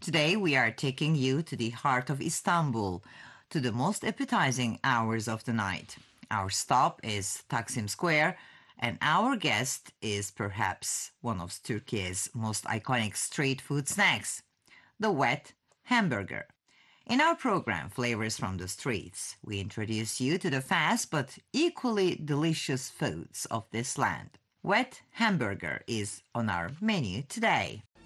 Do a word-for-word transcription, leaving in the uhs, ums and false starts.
Today we are taking you to the heart of Istanbul, to the most appetizing hours of the night. Our stop is Taksim Square, and our guest is perhaps one of Turkey's most iconic street food snacks, the wet hamburger. In our program, Flavors from the Streets, we introduce you to the fast but equally delicious foods of this land. Wet hamburger is on our menu today.